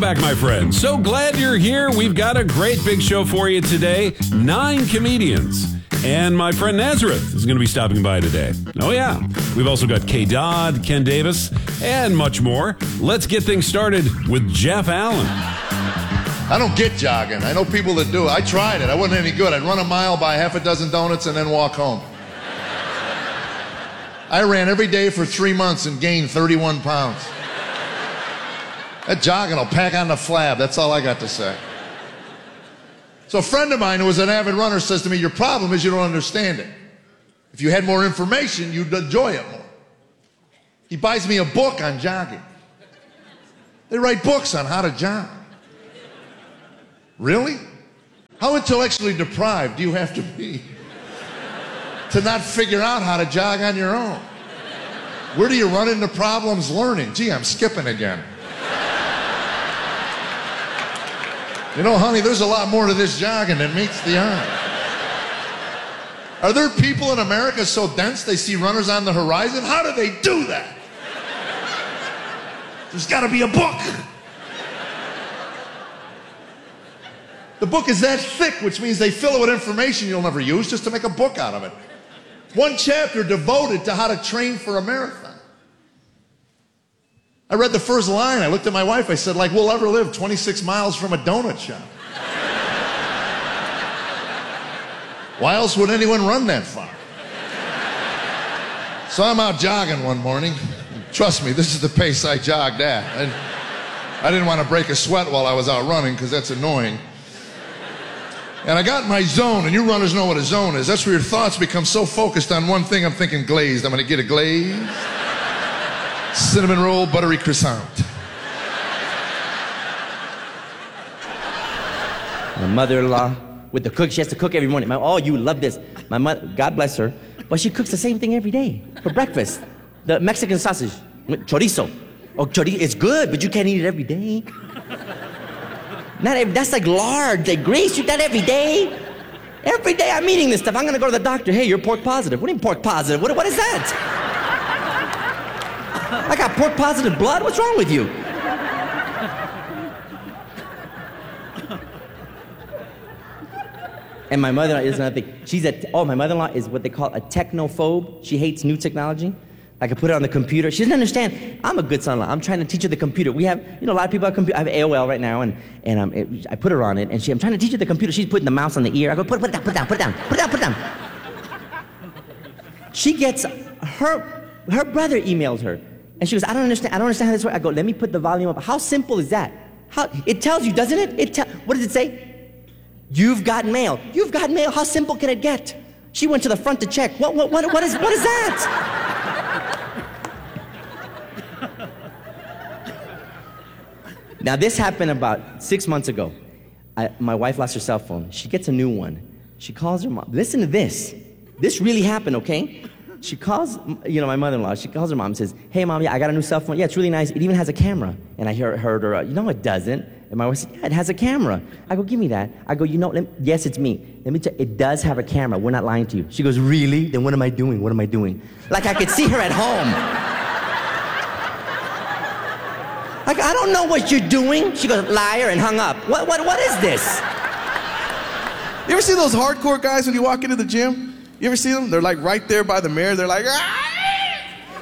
Back, my friends. So glad you're here. We've got a great big show for you today. 9 comedians. And my friend Nazareth is going to be stopping by today. Oh, yeah. We've also got Kay Dodd, Ken Davis, and much more. Let's get things started with Jeff Allen. I don't get jogging. I know people that do. I tried it. I wasn't any good. I'd run a mile, buy half a dozen donuts, and then walk home. I ran every day for 3 months and gained 31 pounds. That jogging will pack on the flab. That's all I got to say. So a friend of mine who was an avid runner says to me, your problem is you don't understand it. If you had more information, you'd enjoy it more. He buys me a book on jogging. They write books on how to jog. Really? How intellectually deprived do you have to be to not figure out how to jog on your own? Where do you run into problems learning? Gee, I'm skipping again. You know, honey, there's a lot more to this jogging than meets the eye. Are there people in America so dense they see runners on the horizon? How do they do that? There's got to be a book. The book is that thick, which means they fill it with information you'll never use just to make a book out of it. One chapter devoted to how to train for a marathon. I read the first line. I looked at my wife. I said, like we'll ever live 26 miles from a donut shop. Why else would anyone run that far? So I'm out jogging one morning. Trust me, this is the pace I jogged at. And I didn't want to break a sweat while I was out running because that's annoying. And I got in my zone, and you runners know what a zone is. That's where your thoughts become so focused on one thing. I'm thinking glazed. I'm going to get a glazed cinnamon roll, buttery croissant. My mother-in-law with the cook, she has to cook every morning. Oh, you love this. My mother, God bless her, but she cooks the same thing every day for breakfast. The Mexican sausage with chorizo. Oh, chorizo is good, but you can't eat it every day. That's like lard, like grease. You eat that every day. Every day I'm eating this stuff. I'm gonna go to the doctor. Hey, you're pork positive. What do you mean pork positive? What is that? I got pork positive blood? What's wrong with you? And my mother-in-law is another thing. My mother-in-law is what they call a technophobe. She hates new technology. I could put it on the computer. She doesn't understand. I'm a good son-in-law. I'm trying to teach her the computer. We have, a lot of people have computer. I have AOL right now, and I put her on it, and I'm trying to teach her the computer. She's putting the mouse on the ear. I go, put it down, put it down, put it down, put it down, put it down. She gets, her brother emailed her, and she goes, I don't understand how this works. I go, let me put the volume up. How simple is that? It tells you, doesn't it? What does it say? You've got mail. You've got mail. How simple can it get? She went to the front to check. What is that? Now, this happened about 6 months ago. My wife lost her cell phone. She gets a new one. She calls her mom. Listen to this. This really happened, okay? She calls, my mother-in-law. She calls her mom and says, hey, Mom, yeah, I got a new cell phone. Yeah, it's really nice. It even has a camera. And I heard her, no, it doesn't. And my wife said, yeah, it has a camera. I go, give me that. I go, yes, it's me. Let me tell you, it does have a camera. We're not lying to you. She goes, really? Then what am I doing? What am I doing? Like I could see her at home. Like, I don't know what you're doing. She goes, liar, and hung up. What is this? You ever see those hardcore guys when you walk into the gym? You ever see them? They're like right there by the mirror. They're like, ah!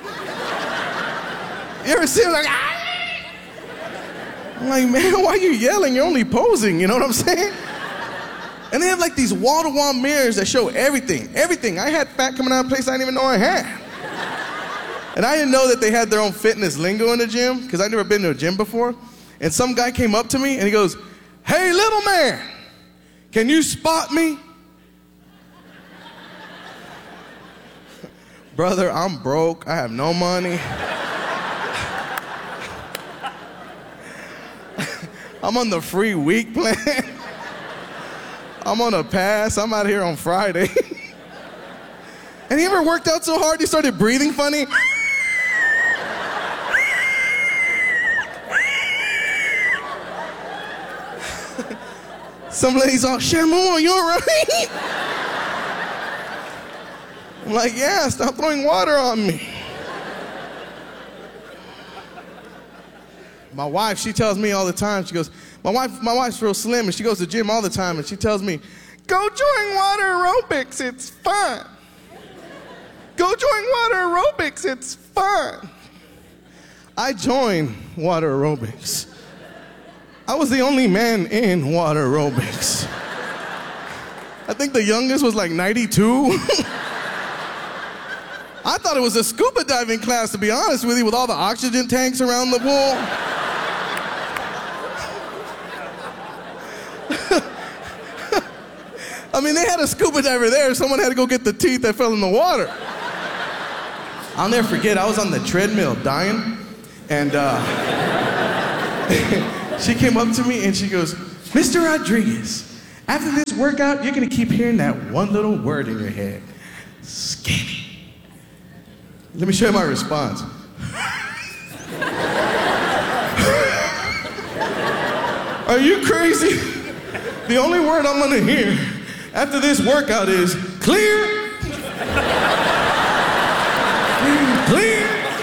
You ever see them like, ah! I'm like, man, why are you yelling? You're only posing, you know what I'm saying? And they have like these wall-to-wall mirrors that show everything. Everything. I had fat coming out of a place I didn't even know I had. And I didn't know that they had their own fitness lingo in the gym, because I'd never been to a gym before. And some guy came up to me and he goes, hey, little man, can you spot me? Brother, I'm broke. I have no money. I'm on the free week plan. I'm on a pass. I'm out here on Friday. And he ever worked out so hard he started breathing funny? Some lady's all, Shamu, you all right? I'm like, yeah, stop throwing water on me. my wife, she tells me all the time, she goes, my wife's real slim, and she goes to the gym all the time, and she tells me, go join water aerobics, it's fun. Go join water aerobics, it's fun. I joined water aerobics. I was the only man in water aerobics. I think the youngest was like 92. I thought it was a scuba diving class, to be honest with you, with all the oxygen tanks around the pool. I mean, they had a scuba diver there. Someone had to go get the teeth that fell in the water. I'll never forget, I was on the treadmill dying, and she came up to me and she goes, Mr. Rodriguez, after this workout, you're gonna keep hearing that one little word in your head, skinny. Let me show you my response. Are you crazy? The only word I'm gonna hear after this workout is clear. Clear.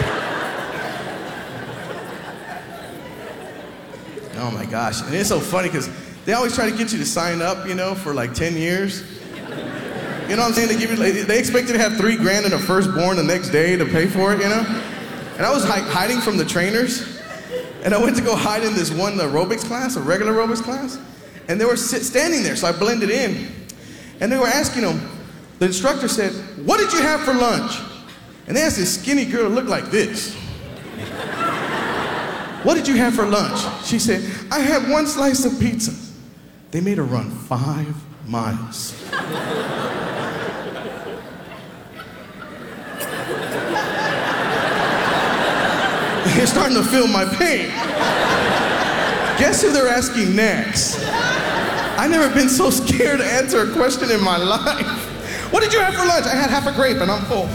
Oh my gosh, and it's so funny because they always try to get you to sign up, you know, for like 10 years. You know what I'm saying? They expect you to have $3 grand and a firstborn the next day to pay for it, you know? And I was like hiding from the trainers, and I went to go hide in this one aerobics class, a regular aerobics class, and they were standing there, so I blended in. And they were asking them, the instructor said, what did you have for lunch? And they asked this skinny girl to look like this. What did you have for lunch? She said, I had one slice of pizza. They made her run 5 miles. You're starting to feel my pain. Guess who they're asking next? I've never been so scared to answer a question in my life. What did you have for lunch? I had half a grape and I'm full.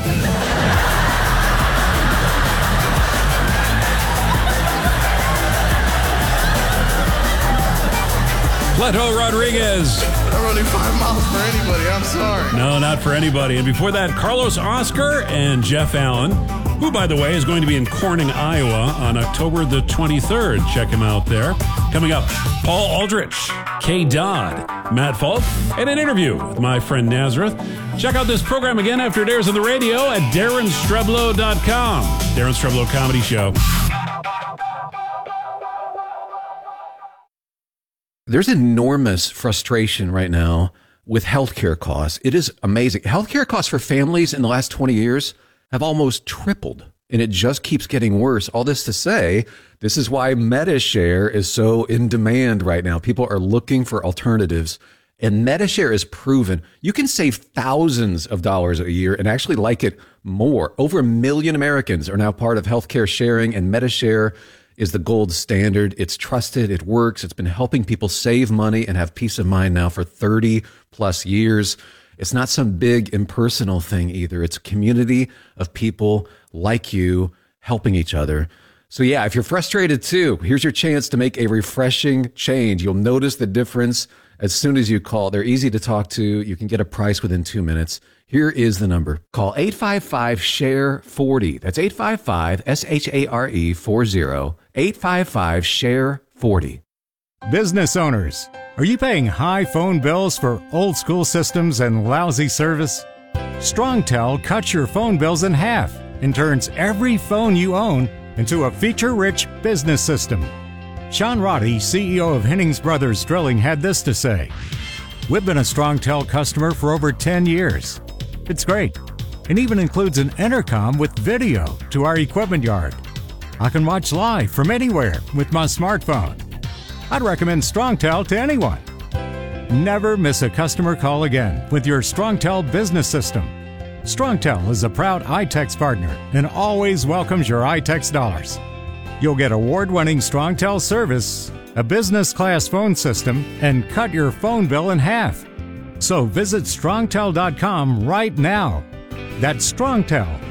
Leto Rodriguez. I'm running 5 miles for anybody, I'm sorry. No, not for anybody. And before that, Carlos Oscar and Jeff Allen, who, by the way, is going to be in Corning, Iowa on October the 23rd. Check him out there. Coming up, Paul Aldrich, K. Dodd, Matt Falk, and an interview with my friend Nazareth. Check out this program again after it airs on the radio at DarrenStreblow.com. Darren Streblow Comedy Show. There's enormous frustration right now with healthcare costs. It is amazing. Healthcare costs for families in the last 20 years have almost tripled, and it just keeps getting worse. All this to say, this is why Medi-Share is so in demand right now. People are looking for alternatives, and Medi-Share is proven. You can save thousands of dollars a year and actually like it more. Over 1 million Americans are now part of healthcare sharing, and Medi-Share is the gold standard. It's trusted. It works. It's been helping people save money and have peace of mind now for 30 plus years. It's not some big impersonal thing either. It's a community of people like you helping each other. So yeah, if you're frustrated too, here's your chance to make a refreshing change. You'll notice the difference as soon as you call. They're easy to talk to. You can get a price within 2 minutes. Here is the number. Call 855-SHARE-40. That's 855-SHARE-40. 855-SHARE-40. Business owners, are you paying high phone bills for old school systems and lousy service? StrongTel cuts your phone bills in half and turns every phone you own into a feature-rich business system. Sean Roddy, CEO of Hennings Brothers Drilling, had this to say. We've been a StrongTel customer for over 10 years. It's great, and even includes an intercom with video to our equipment yard. I can watch live from anywhere with my smartphone. I'd recommend StrongTel to anyone. Never miss a customer call again with your StrongTel business system. StrongTel is a proud iTex partner and always welcomes your iTex dollars. You'll get award-winning StrongTel service, a business-class phone system, and cut your phone bill in half. So visit StrongTel.com right now. That's StrongTel,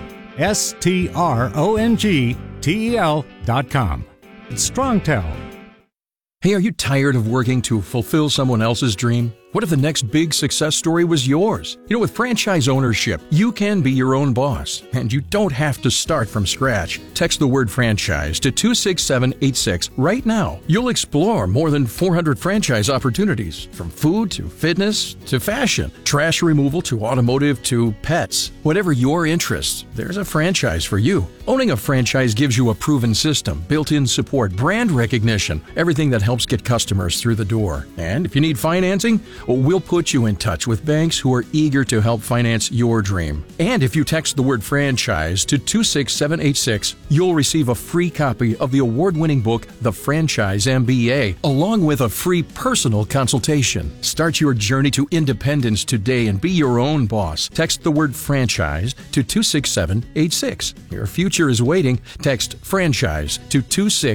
StrongTel.com. It's StrongTel. Hey, are you tired of working to fulfill someone else's dream? What if the next big success story was yours? You know, with franchise ownership, you can be your own boss, and you don't have to start from scratch. Text the word franchise to 26786 right now. You'll explore more than 400 franchise opportunities, from food to fitness to fashion, trash removal to automotive to pets. Whatever your interests, there's a franchise for you. Owning a franchise gives you a proven system, built-in support, brand recognition, everything that helps get customers through the door. And if you need financing, well, we'll put you in touch with banks who are eager to help finance your dream. And if you text the word franchise to 26786, you'll receive a free copy of the award-winning book, The Franchise MBA, along with a free personal consultation. Start your journey to independence today and be your own boss. Text the word franchise to 26786. Your future is waiting. Text franchise to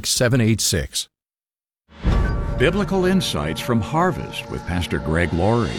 26786. Biblical Insights from Harvest with Pastor Greg Laurie.